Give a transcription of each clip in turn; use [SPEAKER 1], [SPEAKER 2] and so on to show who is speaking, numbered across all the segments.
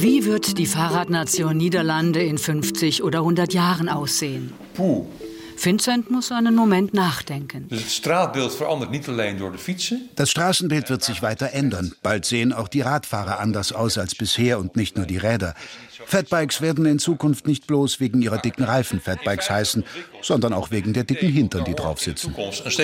[SPEAKER 1] Wie wird die Fahrradnation Niederlande in 50 oder 100 Jahren aussehen? Vincent muss einen Moment nachdenken.
[SPEAKER 2] Das
[SPEAKER 3] Straßenbild wird sich weiter ändern. Bald sehen auch die Radfahrer anders aus als bisher und nicht nur die Räder. Fatbikes werden in Zukunft nicht bloß wegen ihrer dicken Reifen Fatbikes heißen, sondern auch wegen der dicken Hintern, die drauf sitzen.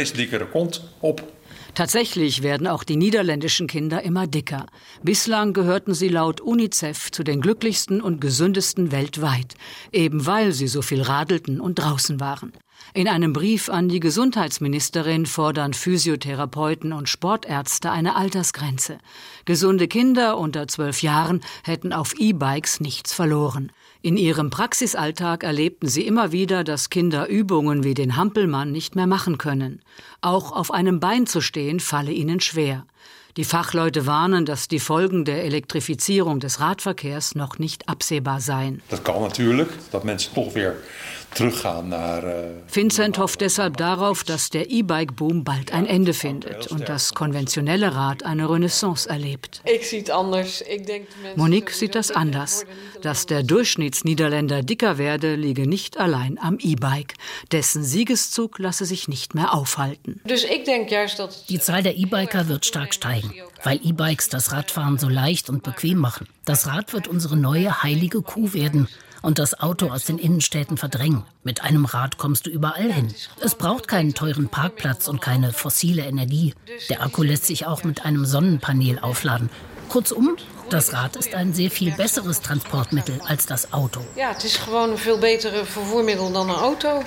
[SPEAKER 1] Tatsächlich werden auch die niederländischen Kinder immer dicker. Bislang gehörten sie laut UNICEF zu den glücklichsten und gesündesten weltweit, eben weil sie so viel radelten und draußen waren. In einem Brief an die Gesundheitsministerin fordern Physiotherapeuten und Sportärzte eine Altersgrenze. Gesunde Kinder unter 12 Jahren hätten auf E-Bikes nichts verloren. In ihrem Praxisalltag erlebten sie immer wieder, dass Kinder Übungen wie den Hampelmann nicht mehr machen können. Auch auf einem Bein zu stehen, falle ihnen schwer. Die Fachleute warnen, dass die Folgen der Elektrifizierung des Radverkehrs noch nicht absehbar seien.
[SPEAKER 2] Das kann natürlich, dass Menschen doch wieder zurückgehen nach.
[SPEAKER 1] Vincent hofft deshalb darauf, dass der E-Bike-Boom bald ein Ende findet und das konventionelle Rad eine Renaissance erlebt. Monique sieht das anders. Dass der Durchschnittsniederländer dicker werde, liege nicht allein am E-Bike. Dessen Siegeszug lasse sich nicht mehr aufhalten.
[SPEAKER 4] Die Zahl der E-Biker wird stark steigen, weil E-Bikes das Radfahren so leicht und bequem machen. Das Rad wird unsere neue heilige Kuh werden und das Auto aus den Innenstädten verdrängen. Mit einem Rad kommst du überall hin. Es braucht keinen teuren Parkplatz und keine fossile Energie. Der Akku lässt sich auch mit einem Sonnenpanel aufladen. Kurzum, das Rad ist ein sehr viel besseres Transportmittel als das Auto.
[SPEAKER 5] Ja, het is gewoon een veel betere vervoermiddel dan een auto.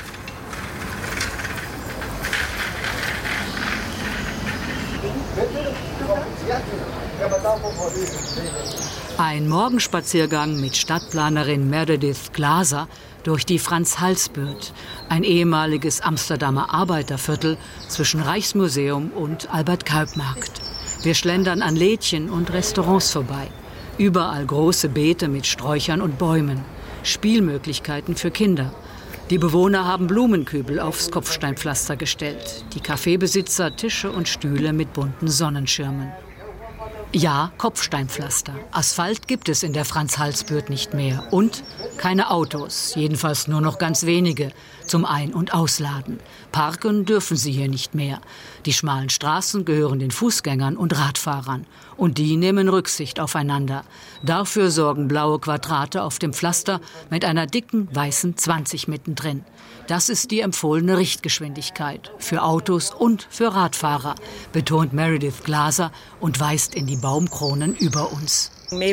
[SPEAKER 1] Ein Morgenspaziergang mit Stadtplanerin Meredith Glaser durch die Frans-Hals-Buurt, ein ehemaliges Amsterdamer Arbeiterviertel zwischen Rijksmuseum und Albert-Kuip-Markt. Wir schlendern an Lädchen und Restaurants vorbei. Überall große Beete mit Sträuchern und Bäumen. Spielmöglichkeiten für Kinder. Die Bewohner haben Blumenkübel aufs Kopfsteinpflaster gestellt. Die Kaffeebesitzer Tische und Stühle mit bunten Sonnenschirmen. Ja, Kopfsteinpflaster. Asphalt gibt es in der Frans-Hals-Buurt nicht mehr. Und keine Autos, jedenfalls nur noch ganz wenige, zum Ein- und Ausladen. Parken dürfen sie hier nicht mehr. Die schmalen Straßen gehören den Fußgängern und Radfahrern. Und die nehmen Rücksicht aufeinander. Dafür sorgen blaue Quadrate auf dem Pflaster mit einer dicken, weißen 20 mittendrin. Das ist die empfohlene Richtgeschwindigkeit für Autos und für Radfahrer, betont Meredith Glaser und weist in die Baumkronen über uns.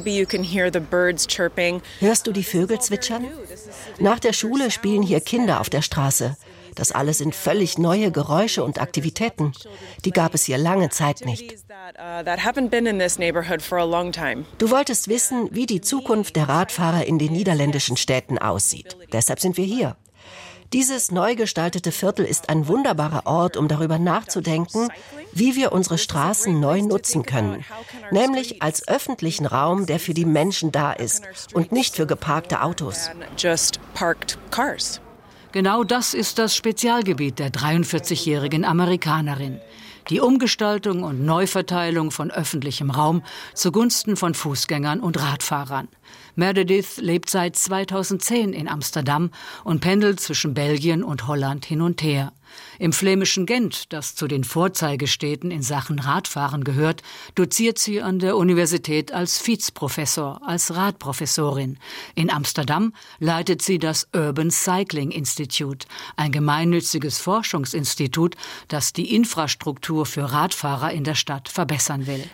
[SPEAKER 6] Hörst du die Vögel zwitschern? Nach der Schule spielen hier Kinder auf der Straße. Das alles sind völlig neue Geräusche und Aktivitäten. Die gab es hier lange Zeit nicht. Du wolltest wissen, wie die Zukunft der Radfahrer in den niederländischen Städten aussieht. Deshalb sind wir hier. Dieses neu gestaltete Viertel ist ein wunderbarer Ort, um darüber nachzudenken, wie wir unsere Straßen neu nutzen können. Nämlich als öffentlichen Raum, der für die Menschen da ist und nicht für geparkte Autos.
[SPEAKER 1] Genau das ist das Spezialgebiet der 43-jährigen Amerikanerin. Die Umgestaltung und Neuverteilung von öffentlichem Raum zugunsten von Fußgängern und Radfahrern. Meredith lebt seit 2010 in Amsterdam und pendelt zwischen Belgien und Holland hin und her. Im flämischen Gent, das zu den Vorzeigestädten in Sachen Radfahren gehört, doziert sie an der Universität als Fietsprofessor, als Radprofessorin. In Amsterdam leitet sie das Urban Cycling Institute, ein gemeinnütziges Forschungsinstitut, das die Infrastruktur für Radfahrer in der Stadt verbessern will.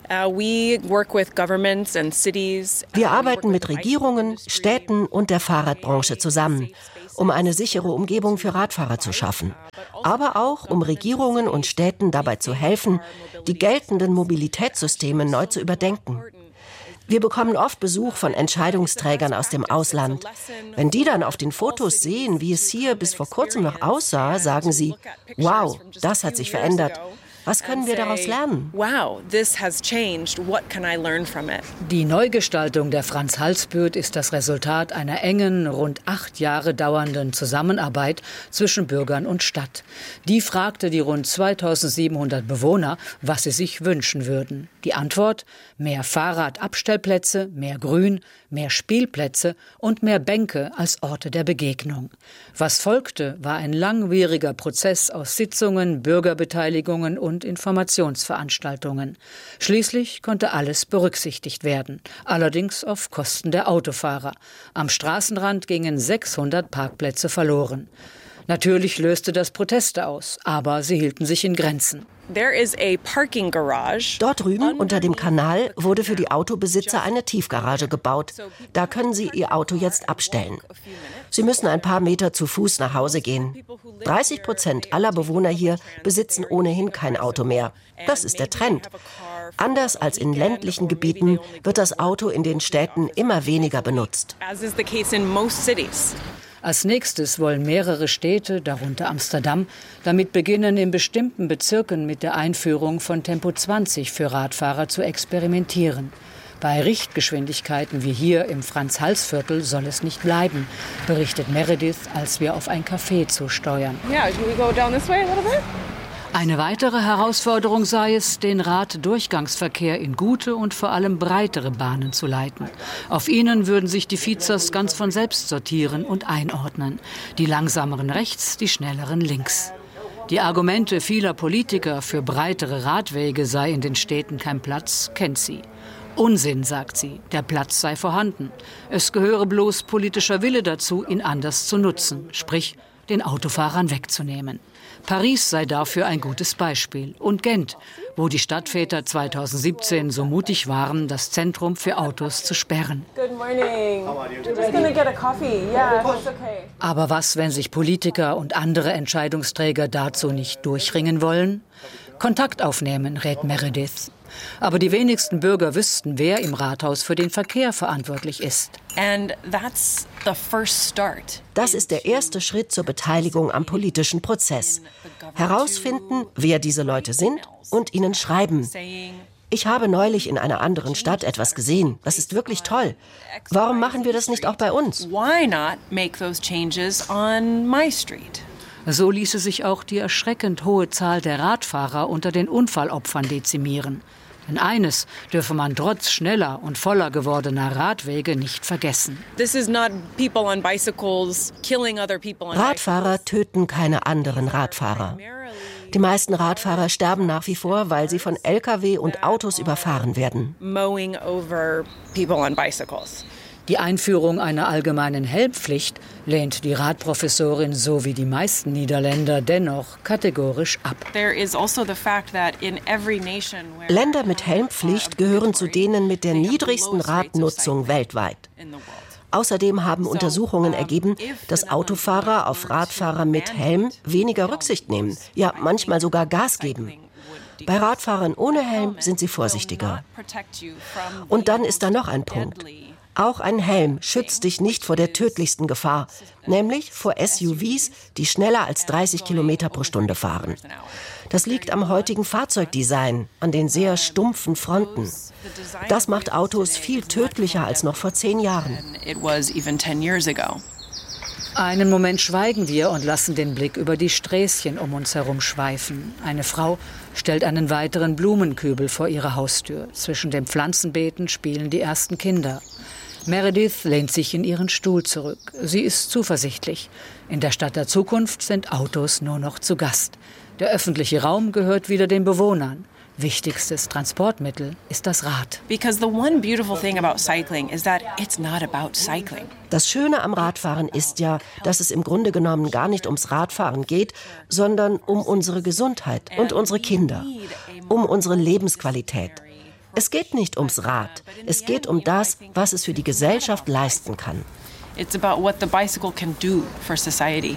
[SPEAKER 6] Wir arbeiten mit Regierungen, Städten und der Fahrradbranche zusammen, um eine sichere Umgebung für Radfahrer zu schaffen. Aber auch, um Regierungen und Städten dabei zu helfen, die geltenden Mobilitätssysteme neu zu überdenken. Wir bekommen oft Besuch von Entscheidungsträgern aus dem Ausland. Wenn die dann auf den Fotos sehen, wie es hier bis vor kurzem noch aussah, sagen sie, wow, das hat sich verändert. Was können wir daraus lernen?
[SPEAKER 7] Wow, this has changed. What can I learn from it?
[SPEAKER 1] Die Neugestaltung der Frans-Hals-Buurt ist das Resultat einer engen, rund 8 Jahre dauernden Zusammenarbeit zwischen Bürgern und Stadt. Die fragte die rund 2700 Bewohner, was sie sich wünschen würden. Die Antwort: mehr Fahrradabstellplätze, mehr Grün, mehr Spielplätze und mehr Bänke als Orte der Begegnung. Was folgte, war ein langwieriger Prozess aus Sitzungen, Bürgerbeteiligungen und Informationsveranstaltungen. Schließlich konnte alles berücksichtigt werden, allerdings auf Kosten der Autofahrer. Am Straßenrand gingen 600 Parkplätze verloren. Natürlich löste das Proteste aus, aber sie hielten sich in Grenzen.
[SPEAKER 6] Dort drüben unter dem Kanal wurde für die Autobesitzer eine Tiefgarage gebaut. Da können sie ihr Auto jetzt abstellen. Sie müssen ein paar Meter zu Fuß nach Hause gehen. 30% aller Bewohner hier besitzen ohnehin kein Auto mehr. Das ist der Trend. Anders als in ländlichen Gebieten wird das Auto in den Städten immer weniger benutzt.
[SPEAKER 1] Als nächstes wollen mehrere Städte, darunter Amsterdam, damit beginnen, in bestimmten Bezirken mit der Einführung von Tempo 20 für Radfahrer zu experimentieren. Bei Richtgeschwindigkeiten wie hier im Frans-Hals-Viertel soll es nicht bleiben, berichtet Meredith, als wir auf ein Café zusteuern. Eine weitere Herausforderung sei es, den Raddurchgangsverkehr in gute und vor allem breitere Bahnen zu leiten. Auf ihnen würden sich die Vizers ganz von selbst sortieren und einordnen. Die langsameren rechts, die schnelleren links. Die Argumente vieler Politiker für breitere Radwege sei in den Städten kein Platz, kennt sie. Unsinn, sagt sie, der Platz sei vorhanden. Es gehöre bloß politischer Wille dazu, ihn anders zu nutzen, sprich den Autofahrern wegzunehmen. Paris sei dafür ein gutes Beispiel. Und Gent, wo die Stadtväter 2017 so mutig waren, das Zentrum für Autos zu sperren. Aber was, wenn sich Politiker und andere Entscheidungsträger dazu nicht durchringen wollen? Kontakt aufnehmen, rät Meredith. Aber die wenigsten Bürger wüssten, wer im Rathaus für den Verkehr verantwortlich ist.
[SPEAKER 6] Das ist der erste Schritt zur Beteiligung am politischen Prozess. Herausfinden, wer diese Leute sind und ihnen schreiben. Ich habe neulich in einer anderen Stadt etwas gesehen. Das ist wirklich toll. Warum machen wir das nicht auch bei uns?
[SPEAKER 1] So ließe sich auch die erschreckend hohe Zahl der Radfahrer unter den Unfallopfern dezimieren. Denn eines dürfe man trotz schneller und voller gewordener Radwege nicht vergessen.
[SPEAKER 6] Radfahrer töten keine anderen Radfahrer. Die meisten Radfahrer sterben nach wie vor, weil sie von Lkw und Autos überfahren werden.
[SPEAKER 1] Die Einführung einer allgemeinen Helmpflicht lehnt die Radprofessorin so wie die meisten Niederländer dennoch kategorisch ab.
[SPEAKER 6] Länder mit Helmpflicht gehören zu denen mit der niedrigsten Radnutzung weltweit. Außerdem haben Untersuchungen ergeben, dass Autofahrer auf Radfahrer mit Helm weniger Rücksicht nehmen, ja manchmal sogar Gas geben. Bei Radfahrern ohne Helm sind sie vorsichtiger. Und dann ist da noch ein Punkt. Auch ein Helm schützt dich nicht vor der tödlichsten Gefahr, nämlich vor SUVs, die schneller als 30 Kilometer pro Stunde fahren. Das liegt am heutigen Fahrzeugdesign, an den sehr stumpfen Fronten. Das macht Autos viel tödlicher als noch vor 10 Jahren.
[SPEAKER 1] Einen Moment schweigen wir und lassen den Blick über die Sträßchen um uns herum schweifen. Eine Frau stellt einen weiteren Blumenkübel vor ihre Haustür. Zwischen den Pflanzenbeeten spielen die ersten Kinder. Meredith lehnt sich in ihren Stuhl zurück. Sie ist zuversichtlich. In der Stadt der Zukunft sind Autos nur noch zu Gast. Der öffentliche Raum gehört wieder den Bewohnern. Wichtigstes Transportmittel ist das Rad.
[SPEAKER 6] Das Schöne am Radfahren ist ja, dass es im Grunde genommen gar nicht ums Radfahren geht, sondern um unsere Gesundheit und unsere Kinder, um unsere Lebensqualität. Es geht nicht ums Rad, es geht um das, was es für die Gesellschaft leisten kann.
[SPEAKER 7] It's about what the bicycle can do for society.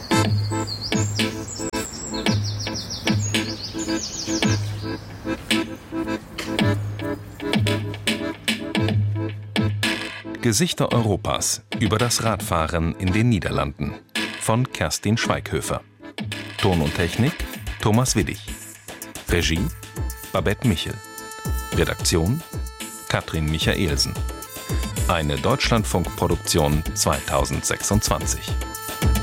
[SPEAKER 8] Gesichter Europas über das Radfahren in den Niederlanden von Kerstin Schweighöfer. Ton und Technik Thomas Willig. Regie Babette Michel. Redaktion Katrin Michaelsen. Eine Deutschlandfunk-Produktion 2026.